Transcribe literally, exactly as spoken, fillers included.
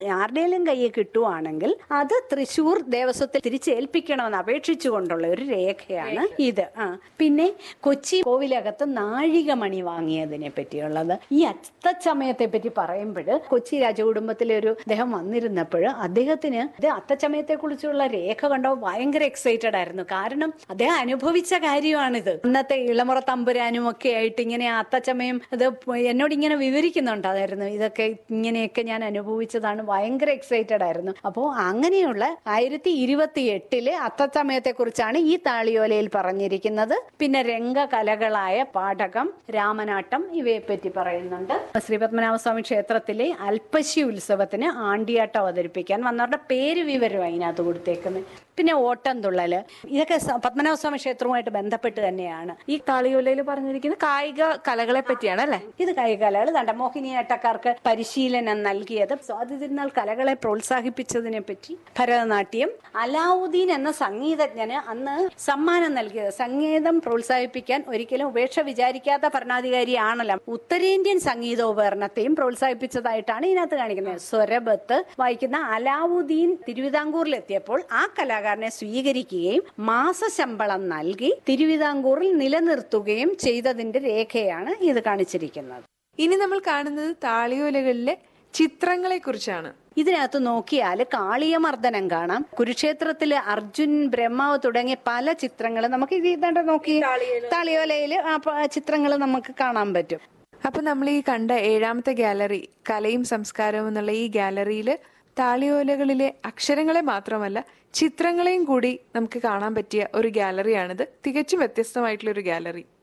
ആരുടെയും കയ്യിൽ കിട്ടുവാണെങ്കിൽ അത് തൃശ്ശൂർ ദേവസ്വത്തിൽ തിരിച്ചേൽപ്പിക്കണമെന്ന് അപേക്ഷിച്ചുകൊണ്ടുള്ള ഒരു രേഖയാണ് ഇത്. ആ പിന്നെ കൊച്ചി കോവിലകത്ത് നാഴികമണി വാങ്ങിയതിനെ പറ്റിയുള്ളത്. ഈ അത്തച്ചമയത്തെ പറ്റി പറയുമ്പോൾ കൊച്ചി രാജകുടുംബത്തിലെ ഒരു അദ്ദേഹം വന്നിരുന്നപ്പോൾ അദ്ദേഹത്തിന് ഇത് അത്തച്ചമയത്തെ കുറിച്ചുള്ള രേഖ കണ്ടോ ഭയങ്കര എക്സൈറ്റഡ് ആയിരുന്നു. കാരണം അദ്ദേഹം അനുഭവിച്ച കാര്യമാണിത്. അന്നത്തെ ഇളമുറ തമ്പുരാനും ഒക്കെ ആയിട്ട് ഇങ്ങനെ അത്തച്ചമയം ഇത് എന്നോട് ഇങ്ങനെ വിവരിക്കുന്നുണ്ടായിരുന്നു. ഇതൊക്കെ ഇങ്ങനെയൊക്കെ ഞാൻ അനുഭവിച്ചതാണ്. ഭയങ്കര എക്സൈറ്റഡ് ആയിരുന്നു. അപ്പോൾ അങ്ങനെയുള്ള ആയിരത്തി ഇരുപത്തി എട്ടിലെ അത്തച്ചമയത്തെ കുറിച്ചാണ് ഈ താളിയോലയിൽ പറഞ്ഞിരിക്കുന്നത്. പിന്നെ രംഗകലകളായ പാഠകം, രാമനാട്ടം ഇവയെ പറ്റി പറയുന്നുണ്ട്. ശ്രീ പത്മനാഭസ്വാമി ക്ഷേത്രത്തിലെ അൽപ്പശി ഉത്സവത്തിന് ആണ്ടിയാട്ടം അവതരിപ്പിക്കാൻ വന്നവരുടെ പേര് വിവരം അതിനകത്ത് കൊടുത്തേക്കുന്നത്. പിന്നെ ഓട്ടംതുള്ളല്, ഇതൊക്കെ പത്മനാഭസ്വാമി ക്ഷേത്രവുമായിട്ട് ബന്ധപ്പെട്ട് തന്നെയാണ്. ഈ താളിയോലയിൽ പറഞ്ഞിരിക്കുന്ന കായിക കലകളെ പറ്റിയാണ് അല്ലെ? ഇത് കായിക കലകൾ കണ്ട മോഹിനിയാട്ടക്കാർക്ക് പരിശീലനം നൽകിയത്, സ്വാതി തിരുനാൾ കലകളെ പ്രോത്സാഹിപ്പിച്ചതിനെ പറ്റി. ഭരതനാട്യം, അലാവുദ്ദീൻ എന്ന സംഗീതജ്ഞന് അന്ന് സമ്മാനം നൽകിയത്. സംഗീതം പ്രോത്സാഹിപ്പിക്കാൻ ഒരിക്കലും ഉപേക്ഷ വിചാരിക്കാത്ത ഭരണാധികാരിയാണല്ലോ. ഉത്തരേന്ത്യൻ സംഗീതോപകരണത്തെയും പ്രോത്സാഹിപ്പിച്ചതായിട്ടാണ് ഇതിനകത്ത് കാണിക്കുന്നത്. സ്വരബത്ത് വായിക്കുന്ന അലാവുദ്ദീൻ തിരുവിതാംകൂറിലെത്തിയപ്പോൾ ആ കലാകാരനെ സ്വീകരിക്കുകയും മാസശമ്പളം നൽകി തിരുവിതാംകൂറിൽ നിലനിർത്തുകയും ചെയ്തതിന്റെ രേഖയാണ് ഇത് കാണിച്ചിരിക്കുന്നത്. ഇനി നമ്മൾ കാണുന്നത് താളിയോലകളിലെ ചിത്രങ്ങളെ കുറിച്ചാണ്. ഇതിനകത്ത് നോക്കിയാൽ കാളിയമർദ്ദനം കാണാം, കുരുക്ഷേത്രത്തില് അർജുൻ, ബ്രഹ്മാവ് തുടങ്ങിയ പല ചിത്രങ്ങൾ നമുക്ക് ഇത് ഇതാണ്ട് നോക്കി താളിയോലയില് ആ ചിത്രങ്ങൾ നമുക്ക് കാണാൻ പറ്റും. അപ്പൊ നമ്മൾ ഈ കണ്ട ഏഴാമത്തെ ഗാലറി കലയും സംസ്കാരവും എന്നുള്ള ഈ ഗാലറിയിൽ താളിയോലകളിലെ അക്ഷരങ്ങളെ മാത്രമല്ല ചിത്രങ്ങളെയും കൂടി നമുക്ക് കാണാൻ പറ്റിയ ഒരു ഗാലറിയാണിത്. തികച്ചും വ്യത്യസ്തമായിട്ടുള്ള ഒരു ഗാലറി.